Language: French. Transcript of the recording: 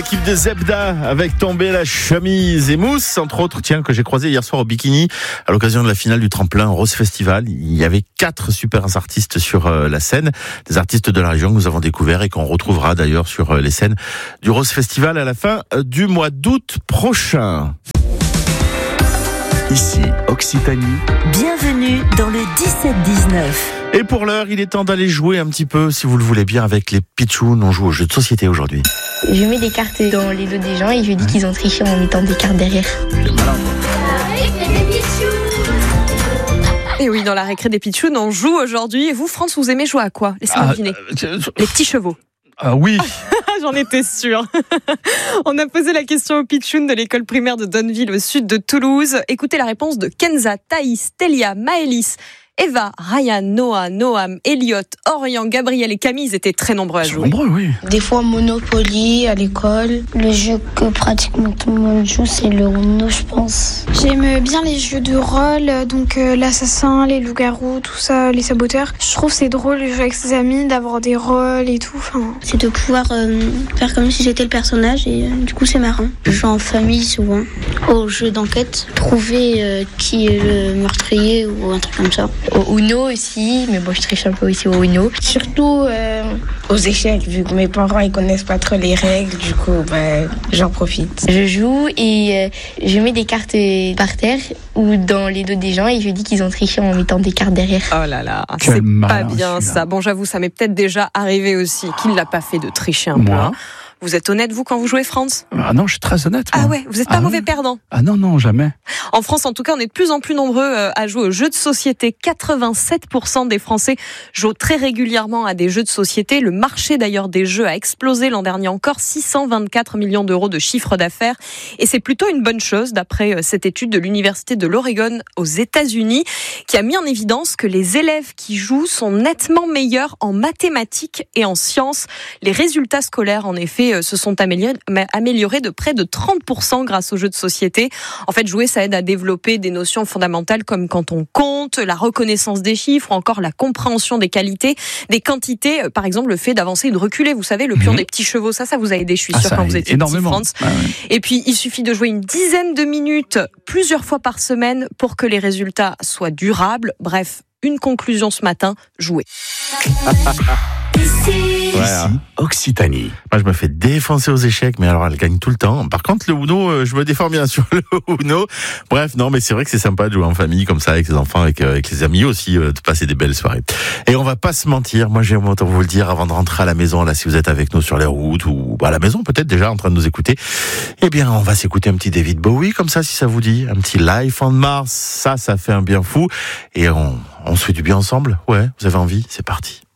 L'équipe de Zebda avec Tomber la chemise et Mousse, entre autres, que j'ai croisé hier soir au Bikini à l'occasion de la finale du tremplin Rose Festival. Il y avait 4 super artistes sur la scène, des artistes de la région que nous avons découverts et qu'on retrouvera d'ailleurs sur les scènes du Rose Festival à la fin du mois d'août prochain. Ici, Occitanie. Bienvenue dans le 17-19. Et pour l'heure, il est temps d'aller jouer un petit peu, si vous le voulez bien, avec les pitchouns. On joue au jeu de société aujourd'hui. Je mets des cartes dans les dos des gens et je dis qu'ils ont triché en mettant des cartes derrière. Et oui, dans la récré des pitchouns, on joue aujourd'hui. Et vous, France, vous aimez jouer à quoi? Laissez-moi deviner. Les petits chevaux. Ah oui. J'en étais sûre. On a posé la question aux pitchouns de l'école primaire de Donneville au sud de Toulouse. Écoutez la réponse de Kenza, Thaïs, Télia, Maëlys, Eva, Ryan, Noah, Noam, Elliot, Orion, Gabriel et Camille, ils étaient très nombreux à jouer. Nombreux, oui. Des fois Monopoly à l'école. Le jeu que pratiquement tout le monde joue, c'est le Uno, je pense. J'aime bien les jeux de rôle, donc l'assassin, les loups-garous, tout ça, les saboteurs. Je trouve c'est drôle de jouer avec ses amis, d'avoir des rôles et tout. C'est de pouvoir faire comme si j'étais le personnage et du coup c'est marrant. Je joue en famille souvent. Au jeu d'enquête, trouver qui est le meurtrier ou un truc comme ça. Au Uno aussi, mais bon, je triche un peu aussi au Uno. Surtout aux échecs, vu que mes parents ils connaissent pas trop les règles, du coup j'en profite. Je joue et je mets des cartes par terre ou dans les dos des gens et je dis qu'ils ont triché en mettant des cartes derrière. Oh là là, c'est pas bien ça. Bon, j'avoue, ça m'est peut-être déjà arrivé aussi. Qui ne l'a pas fait de tricher un peu, hein. Vous êtes honnête, vous, quand vous jouez, France? Ah non, je suis très honnête. Moi. Ah ouais, vous n'êtes pas mauvais perdant? Ah non, jamais. En France, en tout cas, on est de plus en plus nombreux à jouer aux jeux de société. 87% des Français jouent très régulièrement à des jeux de société. Le marché, d'ailleurs, des jeux a explosé l'an dernier encore. 624 millions d'euros de chiffre d'affaires. Et c'est plutôt une bonne chose, d'après cette étude de l'Université de l'Oregon aux États-Unis, qui a mis en évidence que les élèves qui jouent sont nettement meilleurs en mathématiques et en sciences. Les résultats scolaires, en effet, se sont améliorés de près de 30% grâce aux jeux de société. En fait, jouer, ça aide à développer des notions fondamentales comme quand on compte, la reconnaissance des chiffres ou encore la compréhension des qualités, des quantités. Par exemple, le fait d'avancer et de reculer. Vous savez, le pion des petits chevaux, ça vous a aidé, je suis sûre, quand vous étiez petit, France. Ah ouais. Et puis, il suffit de jouer une dizaine de minutes plusieurs fois par semaine pour que les résultats soient durables. Bref, une conclusion ce matin, jouer. Ici, Occitanie. Moi, je me fais défoncer aux échecs, mais alors elle gagne tout le temps. Par contre, le Uno, je me défends bien sur le Uno. Bref, non, mais c'est vrai que c'est sympa de jouer en famille comme ça, avec ses enfants, avec les amis aussi, de passer des belles soirées. Et on va pas se mentir, moi j'aime autant vous le dire avant de rentrer à la maison, là, si vous êtes avec nous sur les routes ou à la maison peut-être déjà en train de nous écouter. Eh bien, on va s'écouter un petit David Bowie comme ça, si ça vous dit, un petit Life on Mars. Ça fait un bien fou. Et on se fait du bien ensemble. Ouais, vous avez envie? C'est parti.